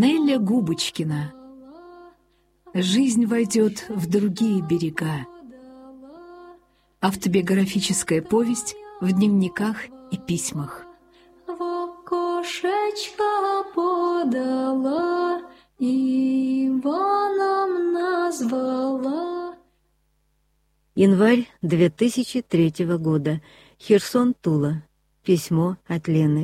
Неля Губочкина. Жизнь войдет в другие берега. Автобиографическая повесть в дневниках и письмах. В окошечко подала, Иваном назвала. Январь 2003 года. Херсон, Тула. Письмо от Лены.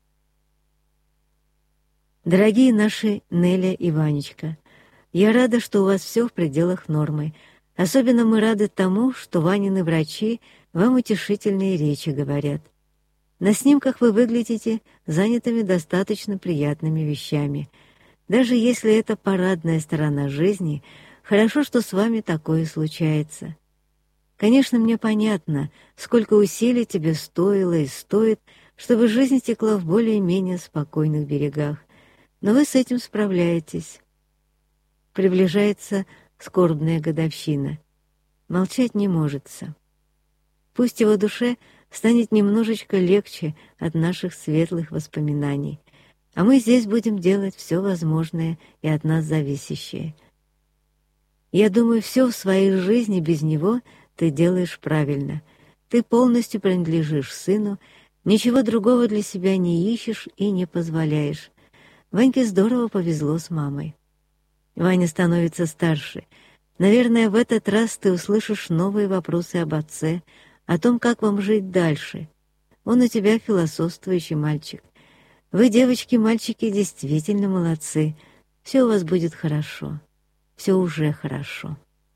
Дорогие наши Неля и Ванечка, я рада, что у вас все в пределах нормы. Особенно мы рады тому, что Ванины врачи вам утешительные речи говорят. На снимках вы выглядите занятыми достаточно приятными вещами. Даже если это парадная сторона жизни, хорошо, что с вами такое случается. Конечно, мне понятно, сколько усилий тебе стоило и стоит, чтобы жизнь текла в более-менее спокойных берегах. Но вы с этим справляетесь. Приближается скорбная годовщина. Молчать не можется. Пусть его душе станет немножечко легче от наших светлых воспоминаний, а мы здесь будем делать все возможное и от нас зависящее. Я думаю, все в своей жизни без него ты делаешь правильно. Ты полностью принадлежишь сыну, ничего другого для себя не ищешь и не позволяешь. Ваньке здорово повезло с мамой. Ваня становится старше. Наверное, в этот раз ты услышишь новые вопросы об отце, о том, как вам жить дальше. Он у тебя философствующий мальчик. Вы, девочки и мальчики, действительно молодцы. Все у вас будет хорошо. Все уже хорошо.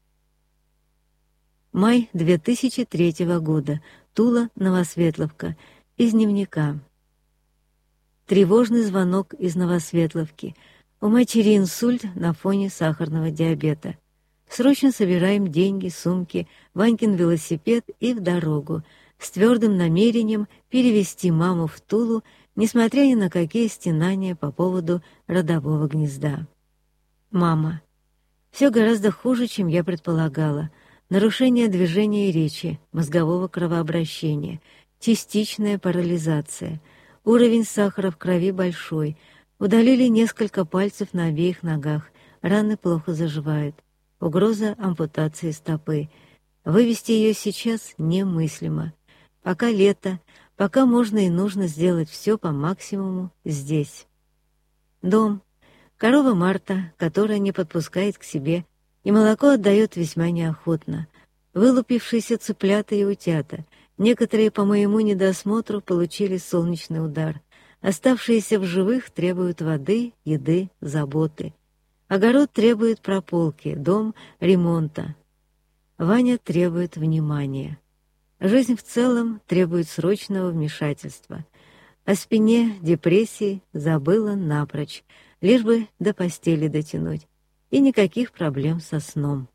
Май 2003 года. Тула, Новосветловка. Из дневника. Тревожный звонок из Новосветловки. У матери инсульт на фоне сахарного диабета. Срочно собираем деньги, сумки, Ванькин велосипед и в дорогу, с твердым намерением перевести маму в Тулу, несмотря ни на какие стенания по поводу родового гнезда. Мама. Все гораздо хуже, чем я предполагала. Нарушение движения и речи, мозгового кровообращения, частичная парализация. Уровень сахара в крови большой. Удалили несколько пальцев на обеих ногах. Раны плохо заживают. Угроза ампутации стопы. Вывести ее сейчас немыслимо. Пока лето, пока можно и нужно сделать все по максимуму здесь. Дом. Корова Марта, которая не подпускает к себе, и молоко отдает весьма неохотно. Вылупившиеся цыплята и утята. Некоторые по моему недосмотру получили солнечный удар. Оставшиеся в живых требуют воды, еды, заботы. Огород требует прополки, дом — ремонта. Ваня требует внимания. Жизнь в целом требует срочного вмешательства. О спине, депрессии забыла напрочь, лишь бы до постели дотянуть. И никаких проблем со сном.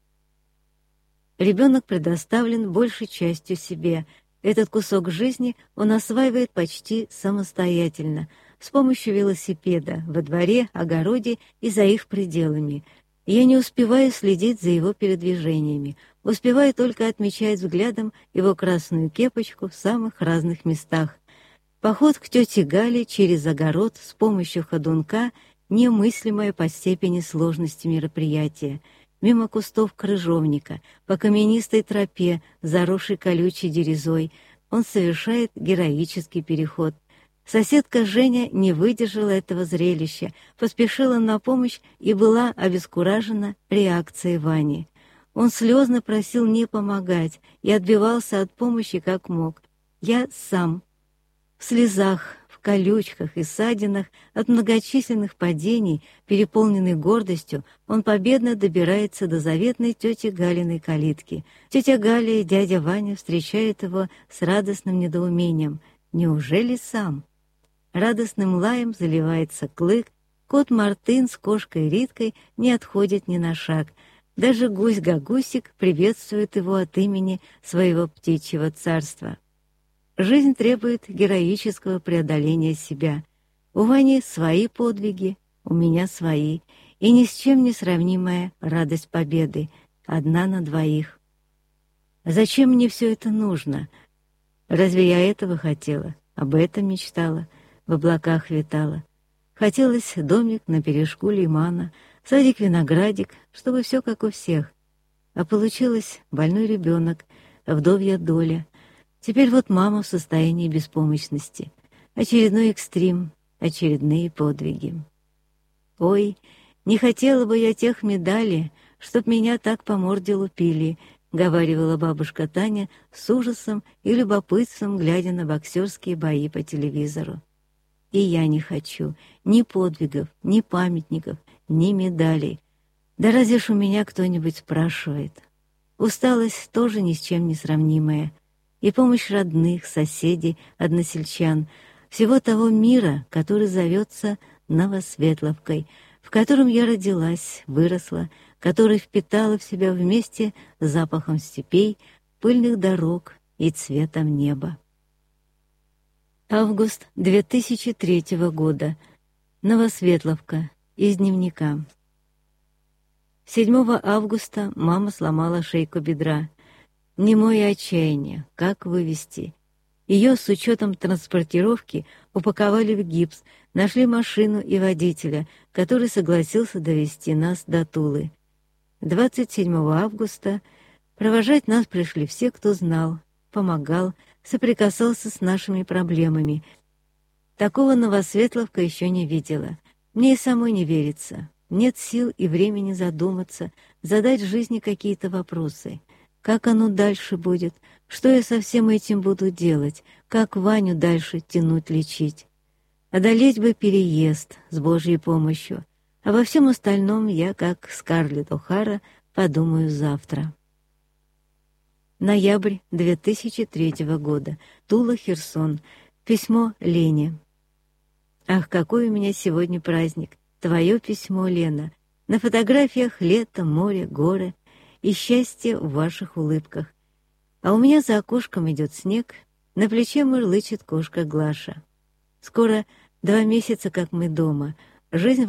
Ребенок предоставлен большей частью себе. Этот кусок жизни он осваивает почти самостоятельно, с помощью велосипеда, во дворе, огороде и за их пределами. Я не успеваю следить за его передвижениями, успеваю только отмечать взглядом его красную кепочку в самых разных местах. Поход к тете Гале через огород с помощью ходунка — немыслимое по степени сложности мероприятия. Мимо кустов крыжовника, по каменистой тропе, заросшей колючей дерезой, он совершает героический переход. Соседка Женя не выдержала этого зрелища, поспешила на помощь и была обескуражена реакцией Вани. Он слезно просил не помогать и отбивался от помощи как мог. Я сам. В слезах, в колючках и ссадинах от многочисленных падений, переполненный гордостью, он победно добирается до заветной тети Галиной калитки. Тетя Галя и дядя Ваня встречают его с радостным недоумением. Неужели сам? Радостным лаем заливается Клык, кот Мартын с кошкой Риткой не отходит ни на шаг. Даже гусь-гагусик приветствует его от имени своего птичьего царства. Жизнь требует героического преодоления себя. У Вани свои подвиги, у меня свои, и ни с чем не сравнимая радость победы, одна на двоих. Зачем мне все это нужно? Разве я этого хотела, об этом мечтала, в облаках витала? Хотелось домик на бережку лимана, садик-виноградик, чтобы все как у всех. А получилось больной ребенок, вдовья доля. Теперь вот мама в состоянии беспомощности. Очередной экстрим, очередные подвиги. Ой, не хотела бы я тех медалей, чтоб меня так по морде лупили, говаривала бабушка Таня с ужасом и любопытством, глядя на боксерские бои по телевизору. И я не хочу ни подвигов, ни памятников, ни медалей. Да разве ж у меня кто-нибудь спрашивает? Усталость тоже ни с чем не сравнимая. И помощь родных, соседей, односельчан, всего того мира, который зовется Новосветловкой, в котором я родилась, выросла, который впитала в себя вместе с запахом степей, пыльных дорог и цветом неба. Август 2003 года. Новосветловка. Из дневника. 7 августа мама сломала шейку бедра. Немое отчаяние. Как вывести? Ее с учетом транспортировки упаковали в гипс, нашли машину и водителя, который согласился довезти нас до Тулы. 27 августа провожать нас пришли все, кто знал, помогал, соприкасался с нашими проблемами. Такого Новосветловка еще не видела. Мне и самой не верится. Нет сил и времени задуматься, задать жизни какие-то вопросы. Как оно дальше будет? Что я со всем этим буду делать? Как Ваню дальше тянуть, лечить? Одолеть бы переезд с Божьей помощью. А во всем остальном я, как Скарлетт О'Хара, подумаю завтра. Ноябрь 2003 года. Тула, Херсон. Письмо Лене. Ах, какой у меня сегодня праздник! Твое письмо, Лена. На фотографиях лето, море, горы и счастье в ваших улыбках. А у меня за окошком идет снег, на плече мурлычет кошка Глаша. Скоро 2 месяца, как мы дома. Жизнь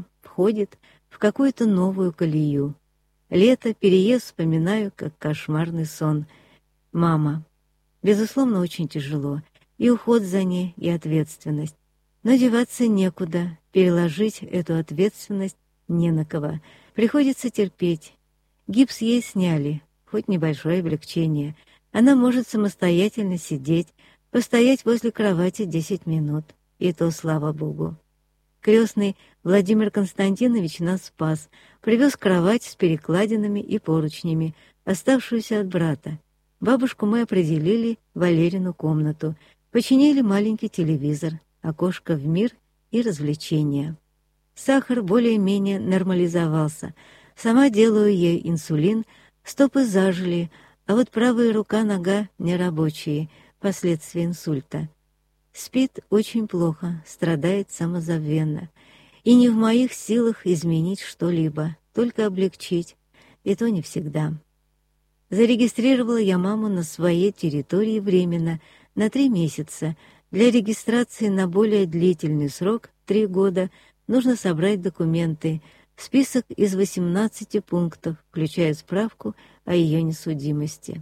входит в какую-то новую колею. Лето, переезд вспоминаю, как кошмарный сон. Мама. Безусловно, очень тяжело. И уход за ней, и ответственность. Но деваться некуда, переложить эту ответственность не на кого. Приходится терпеть. Гипс ей сняли, хоть небольшое облегчение. Она может самостоятельно сидеть, постоять возле кровати 10 минут. И то, слава Богу. Крестный Владимир Константинович нас спас, привез кровать с перекладинами и поручнями, оставшуюся от брата. Бабушку мы определили в Валерину комнату, починили маленький телевизор, окошко в мир и развлечения. Сахар более-менее нормализовался. Сама делаю ей инсулин, стопы зажили, а вот правая рука-нога нерабочие, последствия инсульта. Спит очень плохо, страдает самозабвенно. И не в моих силах изменить что-либо, только облегчить, и то не всегда. Зарегистрировала я маму на своей территории временно, на 3 месяца. Для регистрации на более длительный срок, 3 года, нужно собрать документы, список из 18 пунктов, включая справку о ее несудимости.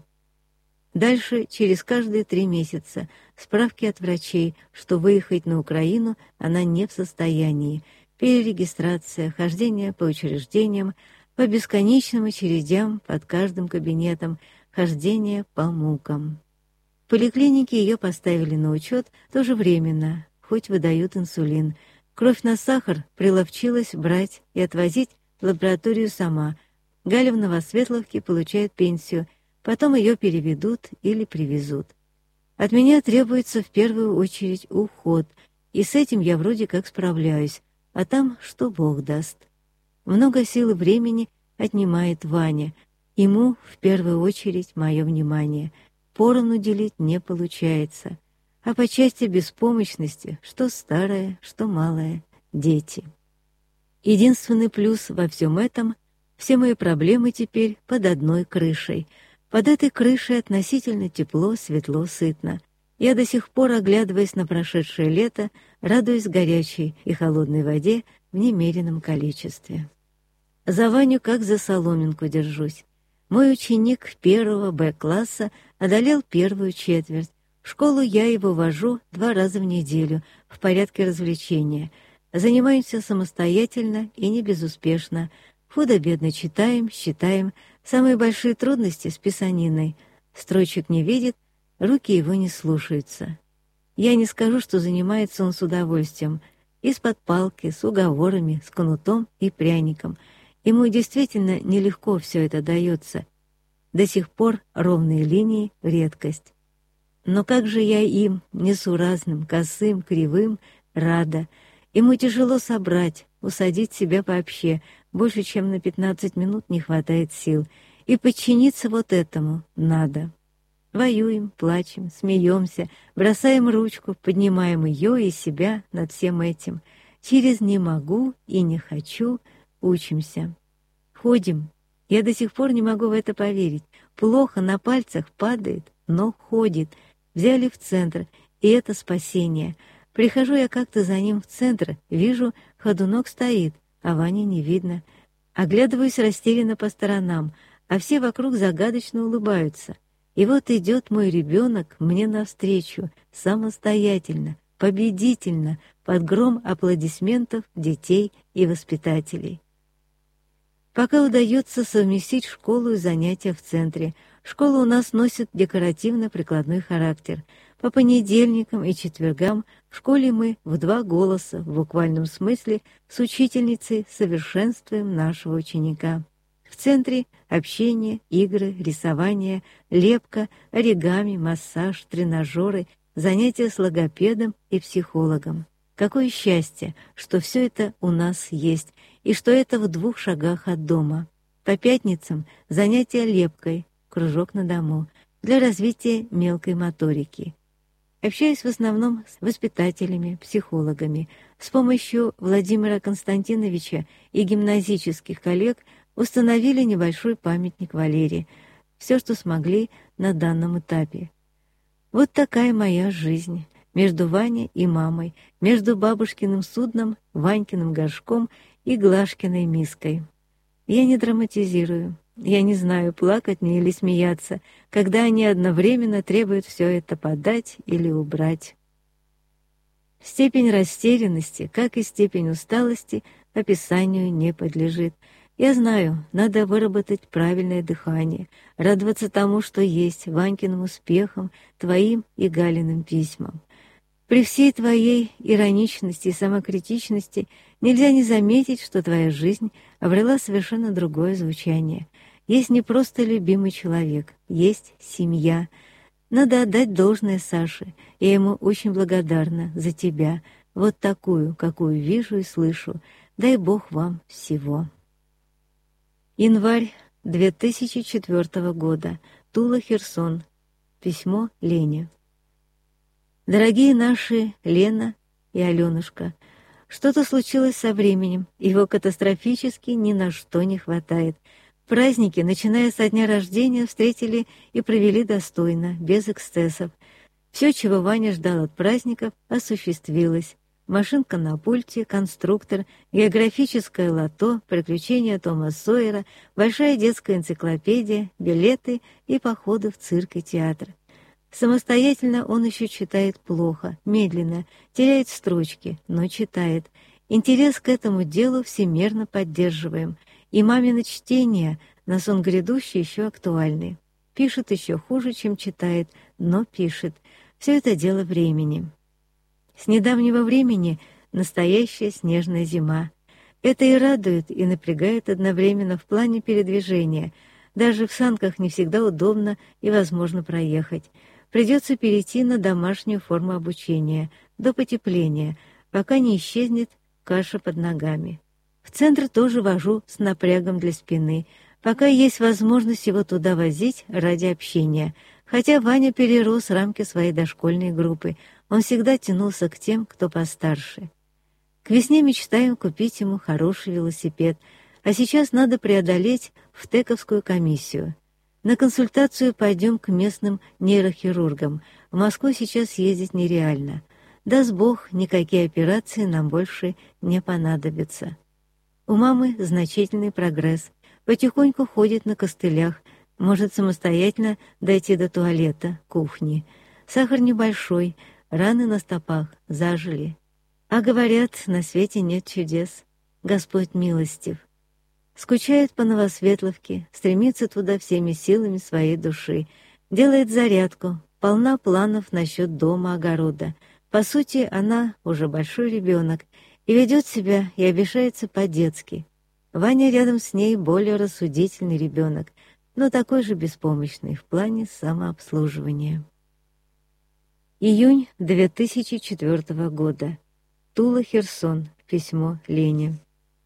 Дальше, через каждые 3 месяца, справки от врачей, что выехать на Украину она не в состоянии, перерегистрация, хождение по учреждениям, по бесконечным очередям под каждым кабинетом, хождение по мукам. В поликлинике ее поставили на учет тоже временно, хоть выдают инсулин. Кровь на сахар приловчилась брать и отвозить в лабораторию сама. Галя в Новосветловке получает пенсию, потом ее переведут или привезут. От меня требуется в первую очередь уход, и с этим я вроде как справляюсь, а там что Бог даст. Много сил и времени отнимает Ваня. Ему в первую очередь мое внимание. Поровну делить не получается. А по части беспомощности, что старое, что малое, дети. Единственный плюс во всем этом — все мои проблемы теперь под одной крышей. Под этой крышей относительно тепло, светло, сытно. Я до сих пор, оглядываясь на прошедшее лето, радуюсь горячей и холодной воде в немеренном количестве. За Ваню как за соломинку держусь. Мой ученик 1 Б-класса одолел первую четверть. В школу я его вожу 2 раза в неделю в порядке развлечения. Занимаемся самостоятельно и не безуспешно. Худо-бедно читаем, считаем. Самые большие трудности с писаниной. Строчек не видит, руки его не слушаются. Я не скажу, что занимается он с удовольствием. Из-под палки, с уговорами, с кнутом и пряником. Ему действительно нелегко все это дается. До сих пор ровные линии — редкость. Но как же я им, несуразным, косым, кривым, рада. Ему тяжело собрать, усадить себя вообще, больше чем на 15 минут не хватает сил. И подчиниться вот этому надо. Воюем, плачем, смеемся, бросаем ручку, поднимаем ее и себя над всем этим. Через «не могу» и «не хочу» учимся. Ходим. Я до сих пор не могу в это поверить. Плохо, на пальцах падает, но ходит. Взяли в центр, и это спасение. Прихожу я как-то за ним в центр, вижу, ходунок стоит, а Вани не видно. Оглядываюсь растерянно по сторонам, а все вокруг загадочно улыбаются. И вот идет мой ребенок мне навстречу, самостоятельно, победительно, под гром аплодисментов детей и воспитателей. Пока удается совместить школу и занятия в центре. Школа у нас носит декоративно-прикладной характер. По понедельникам и четвергам в школе мы в 2 голоса, в буквальном смысле, с учительницей совершенствуем нашего ученика. В центре общение, игры, рисование, лепка, оригами, массаж, тренажеры, занятия с логопедом и психологом. Какое счастье, что все это у нас есть, и что это в 2 шагах от дома. По пятницам занятия лепкой, кружок на дому, для развития мелкой моторики. Общаюсь в основном с воспитателями, психологами. С помощью Владимира Константиновича и гимназических коллег установили небольшой памятник Валере. Все, что смогли на данном этапе. Вот такая моя жизнь. Между Ваней и мамой, между бабушкиным судном, Ванькиным горшком и Глашкиной миской. Я не драматизирую. Я не знаю, плакать мне или смеяться, когда они одновременно требуют все это подать или убрать. Степень растерянности, как и степень усталости, описанию не подлежит. Я знаю, надо выработать правильное дыхание, радоваться тому, что есть, Ванькиным успехам, твоим и Галиным письмам. При всей твоей ироничности и самокритичности нельзя не заметить, что твоя жизнь обрела совершенно другое звучание. Есть не просто любимый человек, есть семья. Надо отдать должное Саше. Я ему очень благодарна за тебя, вот такую, какую вижу и слышу. Дай Бог вам всего. Январь 2004 года. Тула, Херсон. Письмо Лене. Дорогие наши Лена и Аленушка, что-то случилось со временем, его катастрофически ни на что не хватает. Праздники, начиная со дня рождения, встретили и провели достойно, без эксцессов. Все, чего Ваня ждал от праздников, осуществилось. Машинка на пульте, конструктор, географическое лото, приключения Тома Сойера, большая детская энциклопедия, билеты и походы в цирк и театр. Самостоятельно он еще читает плохо, медленно, теряет строчки, но читает. Интерес к этому делу всемерно поддерживаем, и мамино чтение на сон грядущий еще актуальны. Пишет еще хуже, чем читает, но пишет. Все это дело времени. С недавнего времени настоящая снежная зима. Это и радует, и напрягает одновременно в плане передвижения. Даже в санках не всегда удобно и возможно проехать. Придется перейти на домашнюю форму обучения, до потепления, пока не исчезнет каша под ногами. В центр тоже вожу с напрягом для спины, пока есть возможность его туда возить ради общения. Хотя Ваня перерос рамки своей дошкольной группы, он всегда тянулся к тем, кто постарше. К весне мечтаем купить ему хороший велосипед, а сейчас надо преодолеть втековскую комиссию. На консультацию пойдем к местным нейрохирургам. В Москву сейчас ездить нереально. Даст Бог, никакие операции нам больше не понадобятся. У мамы значительный прогресс. Потихоньку ходит на костылях, может самостоятельно дойти до туалета, кухни. Сахар небольшой, раны на стопах зажили. А говорят, на свете нет чудес. Господь милостив. Скучает по Новосветловке, стремится туда всеми силами своей души, делает зарядку, полна планов насчет дома, огорода. По сути, она уже большой ребенок и ведет себя и обижается по-детски. Ваня рядом с ней более рассудительный ребенок, но такой же беспомощный в плане самообслуживания. Июнь 2004 года. Тула, Херсон. Письмо Лене.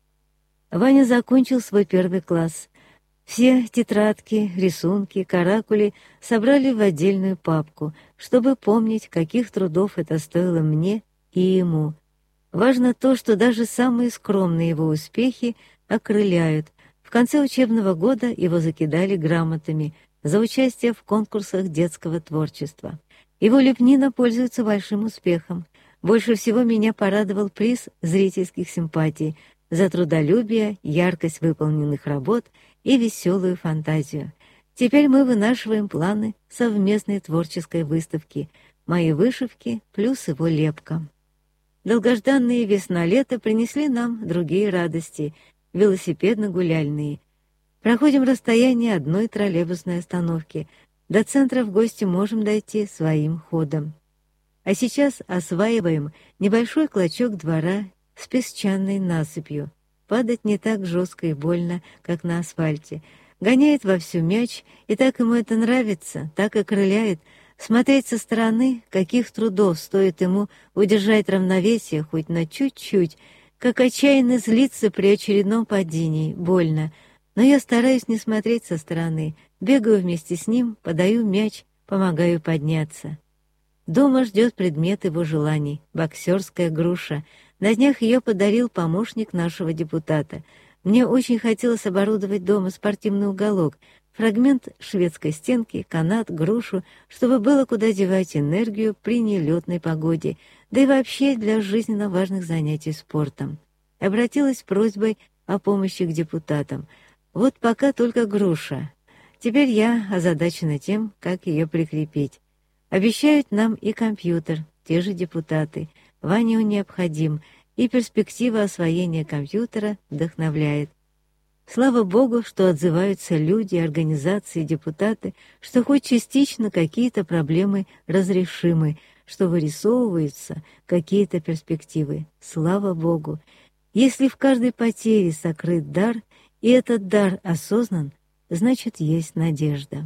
Ваня закончил свой 1 класс. Все тетрадки, рисунки, каракули собрали в отдельную папку, чтобы помнить, каких трудов это стоило мне и ему. Важно то, что даже самые скромные его успехи окрыляют. В конце учебного года его закидали грамотами за участие в конкурсах детского творчества. Его лепнина пользуется большим успехом. Больше всего меня порадовал приз зрительских симпатий за трудолюбие, яркость выполненных работ и веселую фантазию. Теперь мы вынашиваем планы совместной творческой выставки «Мои вышивки» плюс его лепка. Долгожданные весна-лето принесли нам другие радости, велосипедно-гуляльные. Проходим расстояние одной троллейбусной остановки. До центра в гости можем дойти своим ходом. А сейчас осваиваем небольшой клочок двора с песчаной насыпью. Падать не так жестко и больно, как на асфальте. Гоняет вовсю мяч, и так ему это нравится, так окрыляет. Смотреть со стороны, каких трудов стоит ему удержать равновесие хоть на чуть-чуть, как отчаянно злиться при очередном падении, больно. Но я стараюсь не смотреть со стороны, бегаю вместе с ним, подаю мяч, помогаю подняться. Дома ждет предмет его желаний — боксерская груша. На днях ее подарил помощник нашего депутата. Мне очень хотелось оборудовать дома спортивный уголок, фрагмент шведской стенки, канат, грушу, чтобы было куда девать энергию при нелетной погоде, да и вообще для жизненно важных занятий спортом. Обратилась с просьбой о помощи к депутатам. Вот пока только груша. Теперь я озадачена тем, как ее прикрепить. Обещают нам и компьютер, те же депутаты. Ване он необходим, и перспектива освоения компьютера вдохновляет. Слава Богу, что отзываются люди, организации, депутаты, что хоть частично какие-то проблемы разрешимы, что вырисовываются какие-то перспективы. Слава Богу! Если в каждой потере сокрыт дар, и этот дар осознан, значит, есть надежда.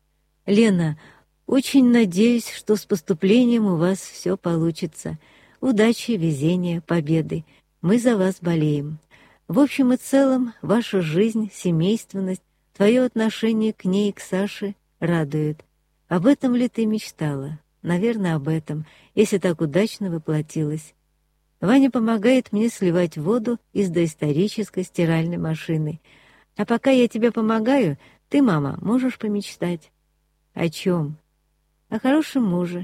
Лена, очень надеюсь, что с поступлением у вас все получится. Удачи, везения, победы. Мы за вас болеем. В общем и целом, ваша жизнь, семейственность, твое отношение к ней и к Саше радует. Об этом ли ты мечтала? Наверное, об этом, если так удачно воплотилось. Ваня помогает мне сливать воду из доисторической стиральной машины. А пока я тебе помогаю, ты, мама, можешь помечтать. О чем? О хорошем муже.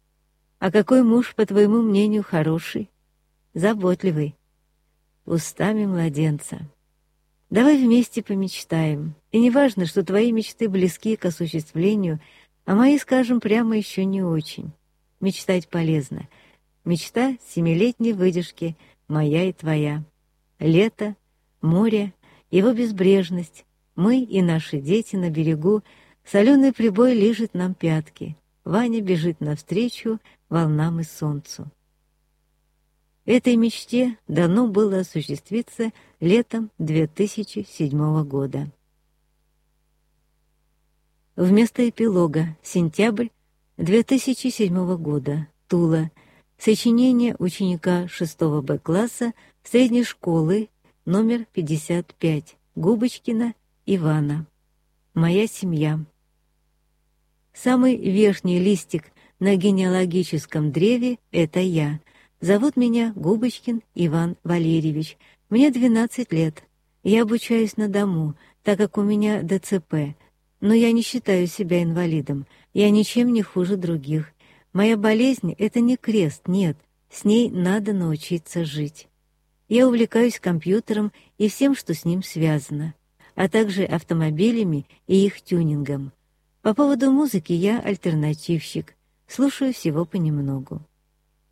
А какой муж, по твоему мнению, хороший? Заботливый. Устами младенца. Давай вместе помечтаем. И не важно, что твои мечты близки к осуществлению, а мои, скажем прямо, еще не очень. Мечтать полезно. Мечта 7-летней выдержки, моя и твоя. Лето, море, его безбрежность. Мы и наши дети на берегу. Соленый прибой лижет нам пятки. Ваня бежит навстречу волнам и солнцу. Этой мечте дано было осуществиться летом 2007 года. Вместо эпилога. Сентябрь 2007 года. Тула. Сочинение ученика 6 Б класса средней школы номер 55. Губочкина Ивана. Моя семья. Самый верхний листик на генеалогическом древе — это я. Зовут меня Губочкин Иван Валерьевич. Мне 12 лет. Я обучаюсь на дому, так как у меня ДЦП. Но я не считаю себя инвалидом. Я ничем не хуже других. Моя болезнь — это не крест, нет. С ней надо научиться жить. Я увлекаюсь компьютером и всем, что с ним связано, а также автомобилями и их тюнингом. По поводу музыки я альтернативщик, слушаю всего понемногу.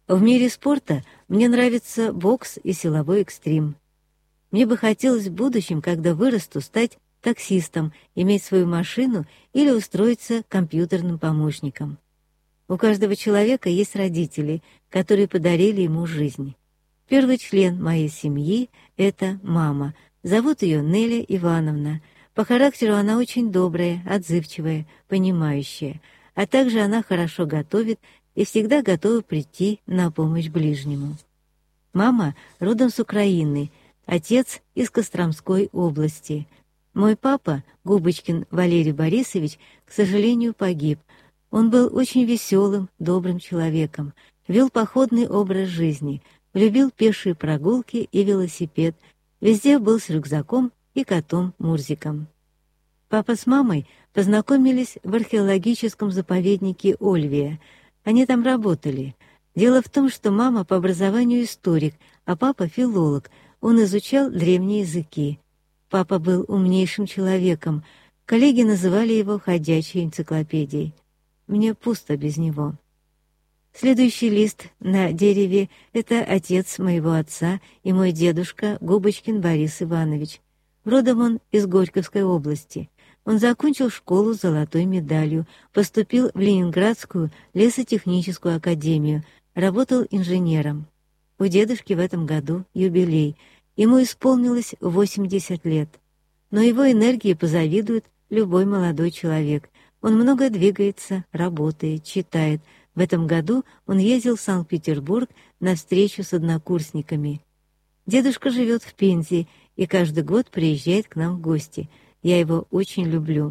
В мире спорта мне нравится бокс и силовой экстрим. Мне бы хотелось в будущем, когда вырасту, стать таксистом, иметь свою машину или устроиться компьютерным помощником. У каждого человека есть родители, которые подарили ему жизнь. Первый член моей семьи — это мама. Зовут ее Неля Ивановна. По характеру она очень добрая, отзывчивая, понимающая, а также она хорошо готовит и всегда готова прийти на помощь ближнему. Мама родом с Украины, отец из Костромской области. Мой папа, Губочкин Валерий Борисович, к сожалению, погиб. Он был очень веселым, добрым человеком, вел походный образ жизни, любил пешие прогулки и велосипед, везде был с рюкзаком и котом Мурзиком. Папа с мамой познакомились в археологическом заповеднике Ольвия. Они там работали. Дело в том, что мама по образованию историк, а папа филолог. Он изучал древние языки. Папа был умнейшим человеком. Коллеги называли его ходячей энциклопедией. Мне пусто без него. Следующий лист на дереве — это отец моего отца и мой дедушка Губочкин Борис Иванович. Родом он из Горьковской области. Он закончил школу с золотой медалью, поступил в Ленинградскую лесотехническую академию, работал инженером. У дедушки в этом году юбилей. Ему исполнилось 80 лет. Но его энергии позавидует любой молодой человек. Он много двигается, работает, читает. В этом году он ездил в Санкт-Петербург на встречу с однокурсниками. Дедушка живет в Пензе и каждый год приезжает к нам в гости. Я его очень люблю.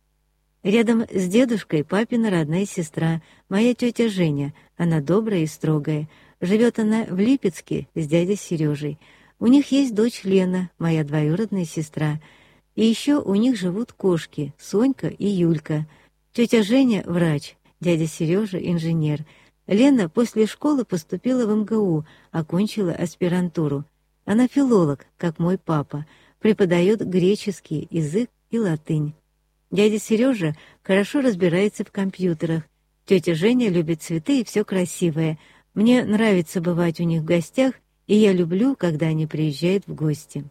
Рядом с дедушкой папина родная сестра, моя тетя Женя. Она добрая и строгая. Живет она в Липецке с дядей Сережей. У них есть дочь Лена, моя двоюродная сестра. И еще у них живут кошки Сонька и Юлька. Тетя Женя — врач, дядя Сережа — инженер. Лена после школы поступила в МГУ, окончила аспирантуру. Она филолог, как мой папа, преподает греческий язык и латынь. Дядя Сережа хорошо разбирается в компьютерах. Тетя Женя любит цветы и все красивое. Мне нравится бывать у них в гостях, и я люблю, когда они приезжают в гости.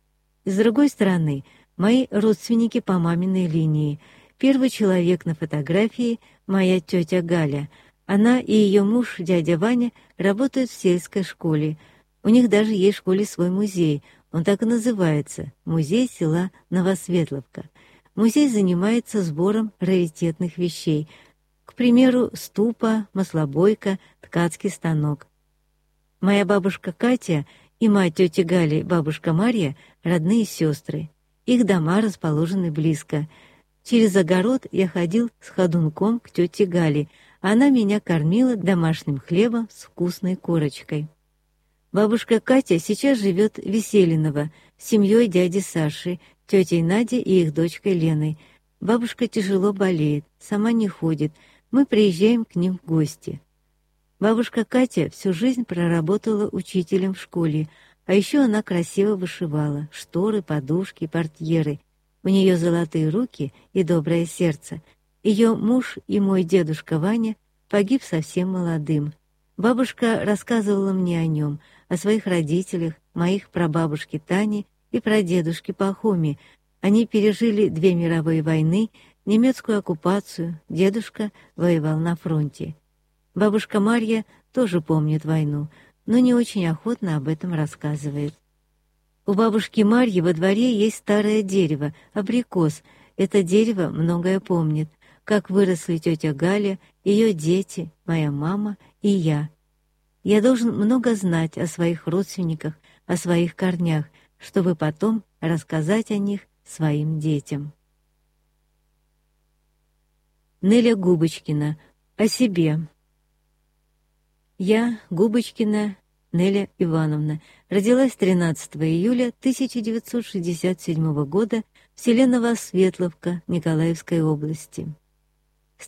С другой стороны, мои родственники по маминой линии. Первый человек на фотографии — моя тетя Галя. Она и ее муж, дядя Ваня, работают в сельской школе. У них даже есть в школе свой музей. Он так и называется — Музей села Новосветловка. Музей занимается сбором раритетных вещей. К примеру, ступа, маслобойка, ткацкий станок. Моя бабушка Катя и мать тети Гали, бабушка Марья, родные сестры. Их дома расположены близко. Через огород я ходил с ходунком к тете Гале. Она меня кормила домашним хлебом с вкусной корочкой. Бабушка Катя сейчас живет в Веселиново с семьей дяди Саши, тетей Надей и их дочкой Леной. Бабушка тяжело болеет, сама не ходит. Мы приезжаем к ним в гости. Бабушка Катя всю жизнь проработала учителем в школе, а еще она красиво вышивала шторы, подушки, портьеры. У нее золотые руки и доброе сердце. Ее муж и мой дедушка Ваня погиб совсем молодым. Бабушка рассказывала мне о нем, о своих родителях, моих прабабушке Тане и прадедушке Пахоме. Они пережили 2 мировые войны, немецкую оккупацию, дедушка воевал на фронте. Бабушка Марья тоже помнит войну, но не очень охотно об этом рассказывает. У бабушки Марьи во дворе есть старое дерево, абрикос. Это дерево многое помнит, как выросли тетя Галя, ее дети, моя мама и я. Я должен много знать о своих родственниках, о своих корнях, чтобы потом рассказать о них своим детям. Неля Губочкина. О себе. Я, Губочкина Неля Ивановна, родилась 13 июля 1967 года в селе Новосветловка Николаевской области. С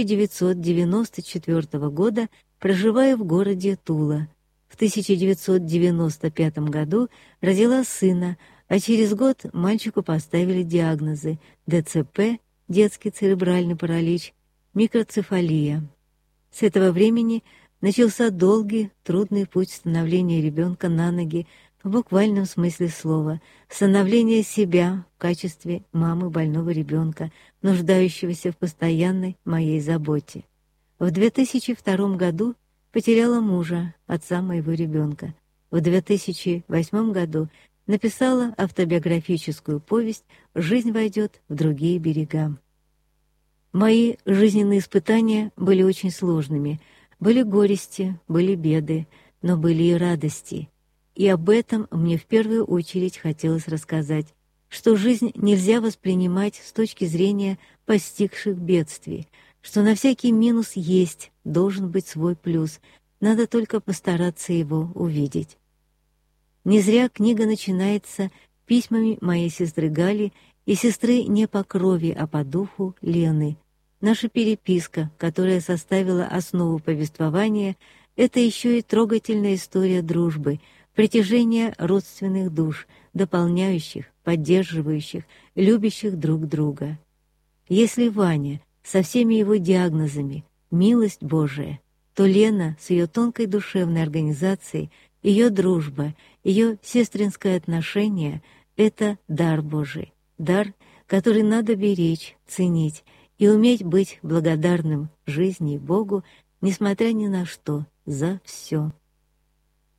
1994 года проживаю в городе Тула. В 1995 году родила сына, а через год мальчику поставили диагнозы ДЦП, детский церебральный паралич, микроцефалия. С этого времени начался долгий, трудный путь становления ребенка на ноги в буквальном смысле слова, становления себя в качестве мамы больного ребенка, нуждающегося в постоянной моей заботе. В 2002 году потеряла мужа, отца моего ребенка. В 2008 году написала автобиографическую повесть «Жизнь войдет в другие берега». Мои жизненные испытания были очень сложными. Были горести, были беды, но были и радости. И об этом мне в первую очередь хотелось рассказать, что жизнь нельзя воспринимать с точки зрения постигших бедствий, что на всякий минус есть, должен быть свой плюс, надо только постараться его увидеть. Не зря книга начинается письмами моей сестры Гали и сестры не по крови, а по духу Лены. Наша переписка, которая составила основу повествования, это еще и трогательная история дружбы, притяжения родственных душ, дополняющих, поддерживающих, любящих друг друга. Если Ваня со всеми его диагнозами «милость Божия», то Лена с ее тонкой душевной организацией, ее дружба, ее сестринское отношение — это дар Божий, дар, который надо беречь, ценить и уметь быть благодарным жизни и Богу, несмотря ни на что, за все.